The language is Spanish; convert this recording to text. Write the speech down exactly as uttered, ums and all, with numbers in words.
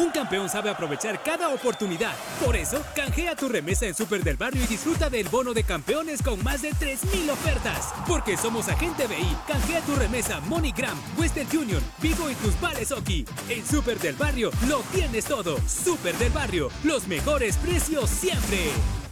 Un campeón sabe aprovechar cada oportunidad. Por eso, canjea tu remesa en Super del Barrio y disfruta del bono de campeones con más de tres mil ofertas. Porque somos Agente B I. Canjea tu remesa MoneyGram, Western Union, Vigo y tus vales Oki. En Super del Barrio lo tienes todo. Super del Barrio, los mejores precios siempre.